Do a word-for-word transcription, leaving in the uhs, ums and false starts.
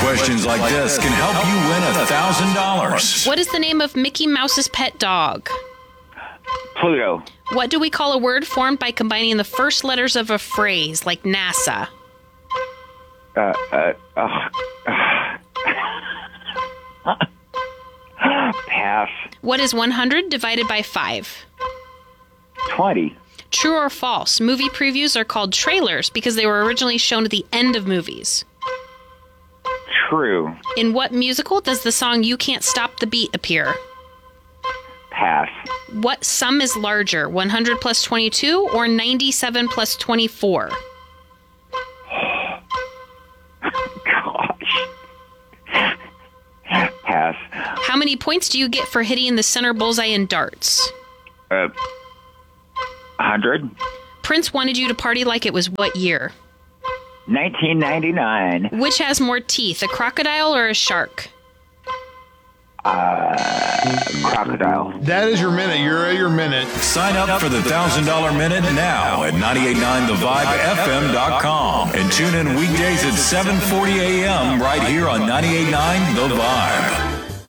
questions like this can help you win one thousand dollars. What is the name of Mickey Mouse's pet dog? Pluto. What do we call a word formed by combining the first letters of a phrase, like NASA? Uh, uh, uh, uh. Pass. What is one hundred divided by five? twenty. True or false? Movie previews are called trailers because they were originally shown at the end of movies. True. In what musical does the song You Can't Stop the Beat appear? Pass. What sum is larger, one hundred plus twenty-two or ninety-seven plus twenty-four? Gosh. Pass. How many points do you get for hitting the center bullseye in darts? Uh, one hundred. Prince wanted you to party like it was what year? nineteen ninety-nine. Which has more teeth, a crocodile or a shark? Uh, crocodile. That is your minute. You're at your minute. Sign up for the one thousand dollars Minute now at nine eight nine the vibe f m dot com and tune in weekdays at seven forty a m right here on ninety-eight point nine The Vibe.